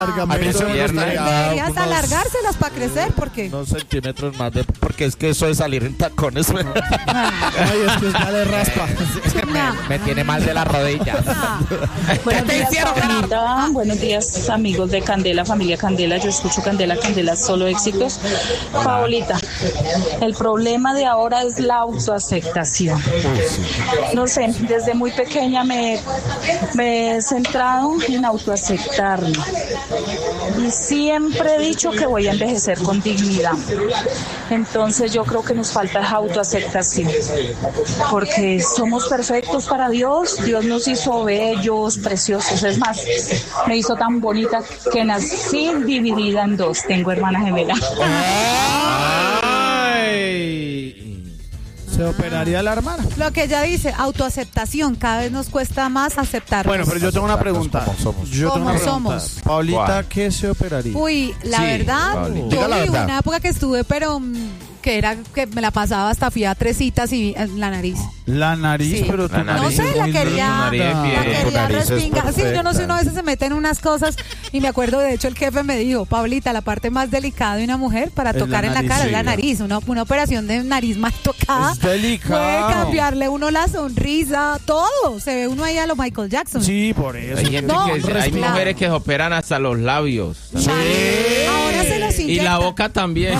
Deberías alargárselas para crecer, porque unos centímetros más porque es que eso de salir en tacones Ay, es que ya le raspa. me tiene mal de la rodilla. Buenos días, Paulita. Buenos días, amigos de Candela, familia Candela. Yo escucho Candela, solo éxitos. Paulita, el problema de ahora es la autoaceptación. No sé, desde muy pequeña me he centrado en autoaceptarme. Y siempre he dicho que voy a envejecer con dignidad. Entonces yo creo que nos falta esa autoaceptación. Porque somos perfectos para Dios. Dios nos hizo bellos, preciosos. Es más, me hizo tan bonita que nací dividida en dos. Tengo hermana gemela. ¿Se operaría la hermana? lo que ella dice, autoaceptación, cada vez nos cuesta más aceptarnos. Bueno, pero yo tengo una pregunta. ¿Cómo somos? Paulita, ¿qué se operaría? Uy, la verdad, yo viví una época que estuve, pero que era que me la pasaba hasta fui a 3 citas y la nariz. La nariz, sí. pero tu no sé, la quería respingar. Sí, yo no sé, uno a veces se mete en unas cosas y me acuerdo, de hecho, el jefe me dijo, Paulita, la parte más delicada de una mujer para tocar en la cara es la nariz. Una operación de nariz mal tocada es delicado. puede cambiarle uno la sonrisa, todo. Se ve uno ahí a lo Michael Jackson. Sí, por eso. Hay mujeres que se operan hasta los labios. Sí. Ahora se los inyectan. Y la boca también.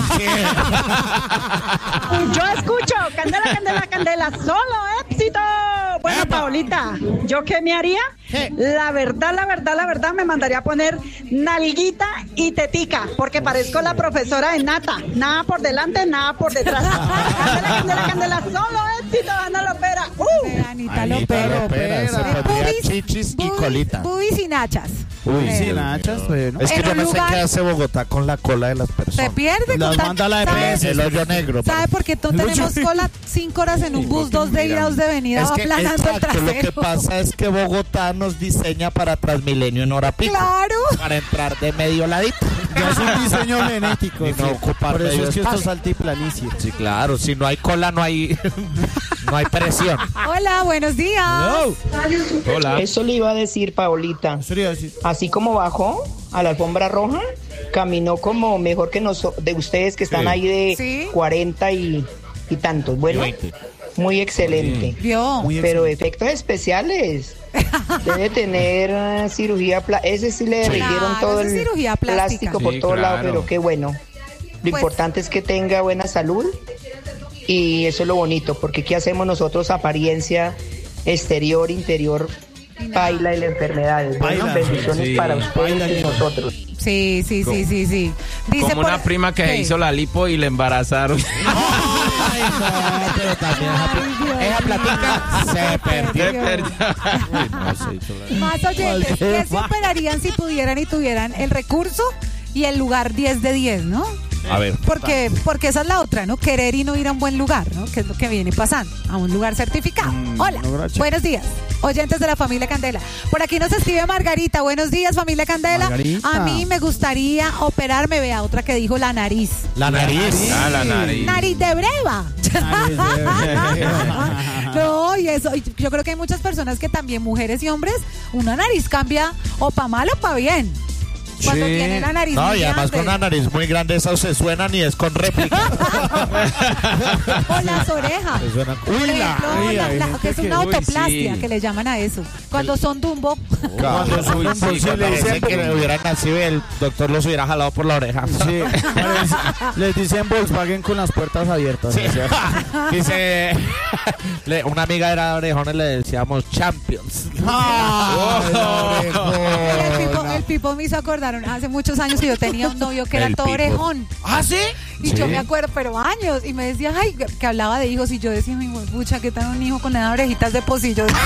Yo escucho Candela, Candela, Candela, solo éxito. Bueno, Paulita, ¿yo qué me haría? La verdad, me mandaría a poner nalguita y tetica, porque parezco la profesora de Nata. Nada por delante, nada por detrás. Candela, Candela, Candela, solo éxito, Ana Lopera. Anita Lopera. Chichis y colita. Bubis y nachas. Uy, sin hachas, bueno. Es que yo no sé qué hace Bogotá con la cola de las personas. Se pierde con manda la EPS. El hoyo negro. ¿Sabe por qué tenemos cola 5 horas en un bus, 2 de ida, 2 de venida, aplanando el trasero? Lo que pasa es que Bogotá nos diseña para Transmilenio en hora pico. Claro. Para entrar de medio ladito. Ya es un diseño genético. Y no ocupar por eso medio es que esto es espacio. altiplanicie. Sí, claro. Si no hay cola, no hay presión. Hola, buenos días. Hello. Hola. Eso le iba a decir, Paulita. Así como bajó a la alfombra roja, caminó como mejor que de ustedes que están ahí de 40 y tantos. Bueno, muy excelente. Pero efectos especiales. Debe tener cirugía ese sí le derritieron todo el plástico por todo lado, pero qué bueno. Lo importante es que tenga buena salud y eso es lo bonito, porque ¿qué hacemos nosotros? Apariencia exterior, interior, baila y la enfermedad. Bueno, bendiciones para ustedes y nosotros. Sí. Dice como una prima que se hizo la lipo y le embarazaron. Ay, no, pero también esa platica se perdió. Más oyentes, ¿qué se operarían si pudieran y tuvieran el recurso y el lugar 10 de 10, ¿no? A ver. Porque esa es la otra, ¿no? Querer y no ir a un buen lugar, ¿no? Que es lo que viene pasando, a un lugar certificado. Hola, buenos días, oyentes de la familia Candela. Por aquí nos escribe Margarita. Buenos días, familia Candela. Margarita. A mí me gustaría operarme, vea, otra que dijo la nariz. La nariz. La nariz. Nariz de breva. No, y eso, yo creo que hay muchas personas que también, mujeres y hombres, una nariz cambia o para mal o para bien. Cuando tiene la nariz muy y además grande. con una nariz muy grande, esas se suenan y es con réplica. O las orejas. Uy, que es una autoplastia, que le llaman a eso. Cuando son Dumbo. Cuando son Dumbo, sí, le dicen que hubieran nacido y el doctor los hubiera jalado por la oreja. Sí, les dicen Volkswagen con las puertas abiertas. Sí. Dice, una amiga era orejona y le decíamos Champions. El Pipo me hizo acordar hace muchos años que yo tenía un novio que era todo orejón. ¿Ah, sí? Y yo me acuerdo, pero años, y me decía, ay, que hablaba de hijos, y yo decía, mi pucha, ¿qué tal un hijo con esas orejitas de pocillo? Sí.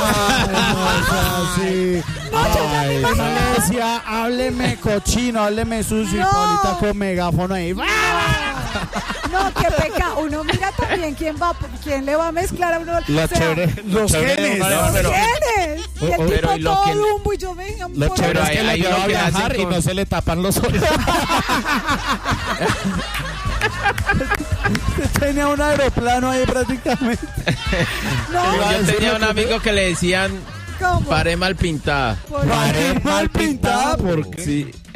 No le decía, hábleme cochino, hábleme sucio, y Paulita con megáfono ahí. No, qué pecado. Uno mira también quién le va a mezclar a uno. Los genes. Los genes. Y el tipo todo Dumbo y yo me... Lo chévere es que le lleva a viajar y no se le tapan los ojos. Tenía un aeroplano ahí prácticamente. Yo tenía un amigo que le decían Paré mal pintada. ¿Paré mal pintada? ¿Por qué? Sí.